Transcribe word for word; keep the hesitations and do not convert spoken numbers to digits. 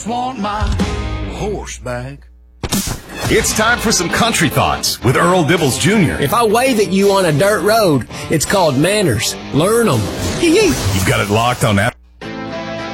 just want my horse back. It's time for some country thoughts with Earl Dibbles Junior If I wave at you on a dirt road, it's called manners. Learn them. You've got it locked on that.